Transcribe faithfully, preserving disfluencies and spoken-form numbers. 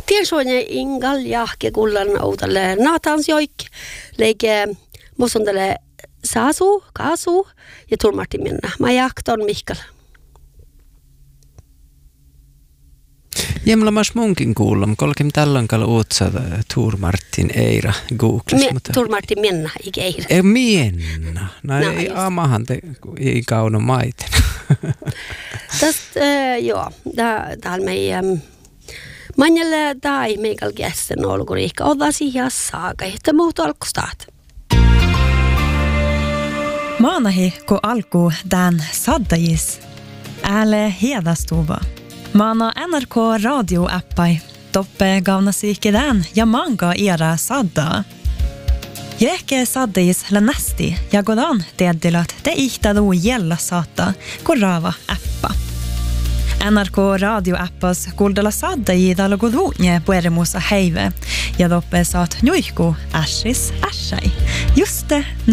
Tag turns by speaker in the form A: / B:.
A: Tiesoinen ingal jahke kullan outalle naatans joik, leike mosondele saasu, kaasu ja tulmarti minna. Mä jahton Mihkal.
B: Jämla mas munkin kuullum, kolkim tällöin kalla uutsa Tuur-Martin Eira Googles.
A: Me, Tuur-Martin Minna, eikä Eira.
B: Ei Mienna. No, no ei amahan te ei kauno maiten.
A: Tästä, äh, joo, täällä meidän manjalle tai meikal kästen olkuri ehkä odasi ja saaka, että muut alkustaat.
C: Maanahi, kun alku tämän saddajis, ääle hiedastuva. Maana N R K radio-appai, toppe gaunasiikki tämän ja manga era sadda. Jähke saddajis länästi ja godan teedilat te ihtadu jälla saata, kun raava appa. N R K radio-appas kuuldella saddajidalla goduunje puerimusa heive ja toppe saat nuihku ässis ässai. Juste